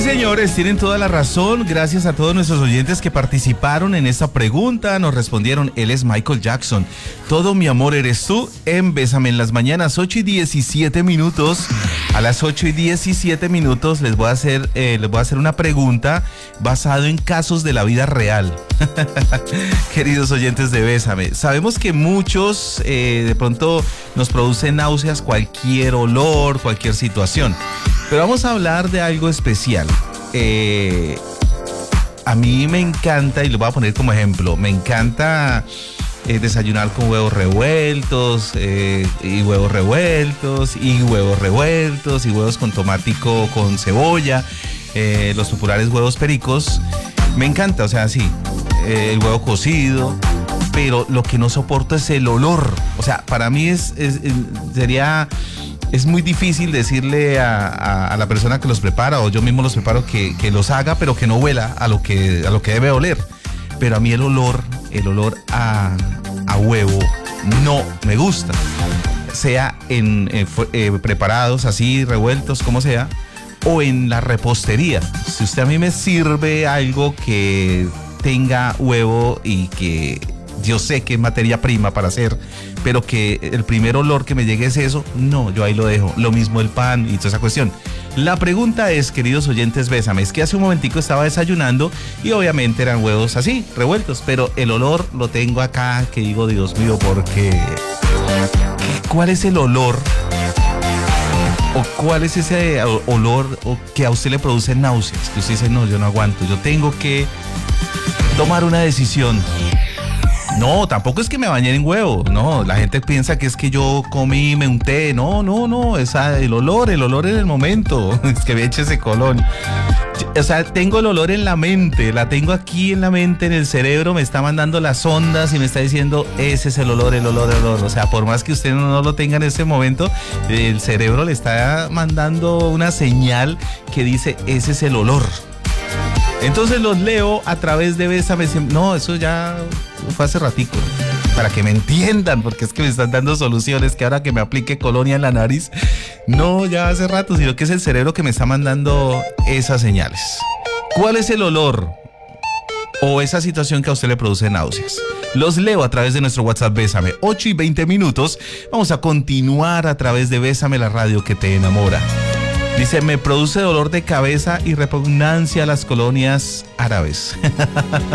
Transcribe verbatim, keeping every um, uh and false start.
señores, tienen toda la razón. Gracias a todos nuestros oyentes que participaron en esta pregunta. Nos respondieron, él es Michael Jackson. Todo mi amor eres tú en Bésame en las mañanas, ocho y diecisiete minutos. A las ocho y diecisiete minutos les voy a hacer, eh, les voy a hacer una pregunta basado en casos de la vida real. Queridos oyentes de Bésame, sabemos que muchos eh, de pronto nos producen náuseas cualquier olor, cualquier situación. Pero vamos a hablar de algo especial. Eh, a mí me encanta, y lo voy a poner como ejemplo, me encanta eh, desayunar con huevos revueltos, eh, y huevos revueltos, y huevos revueltos, y huevos con tomático, con cebolla, eh, los populares huevos pericos. Me encanta, o sea, sí, eh, el huevo cocido, pero lo que no soporto es el olor. O sea, para mí es, es, es sería... Es muy difícil decirle a, a, a la persona que los prepara, o yo mismo los preparo, que, que los haga, pero que no huela a lo que, a lo que debe oler. Pero a mí el olor, el olor a, a huevo no me gusta. Sea en eh, eh, preparados así, revueltos, como sea, o en la repostería. Si usted a mí me sirve algo que tenga huevo y que yo sé que es materia prima para hacer, pero que el primer olor que me llegue es eso, no, yo ahí lo dejo. Lo mismo el pan y toda esa cuestión. La pregunta es, queridos oyentes, Bésame, es que hace un momentico estaba desayunando y obviamente eran huevos así, revueltos, pero el olor lo tengo acá, que digo, Dios mío, porque ¿cuál es el olor? ¿O cuál es ese olor que a usted le produce náuseas? Que usted dice, no, yo no aguanto, yo tengo que tomar una decisión. No, tampoco es que me bañé en huevo, no, la gente piensa que es que yo comí, me unté, no, no, no, es el olor, el olor en el momento, es que me eche ese colón. O sea, tengo el olor en la mente, la tengo aquí en la mente, en el cerebro, me está mandando las ondas y me está diciendo, ese es el olor, el olor, el olor. O sea, por más que usted no, no lo tenga en ese momento, el cerebro le está mandando una señal que dice, ese es el olor. Entonces los leo a través de Bésame. No, eso ya fue hace ratico, para que me entiendan, porque es que me están dando soluciones, que ahora que me aplique colonia en la nariz, no, ya hace rato, sino que es el cerebro que me está mandando esas señales. ¿Cuál es el olor o esa situación que a usted le produce náuseas? Los leo a través de nuestro WhatsApp Bésame, ocho y veinte minutos. Vamos a continuar a través de Bésame, la radio que te enamora. Dice, me produce dolor de cabeza y repugnancia a las colonias árabes.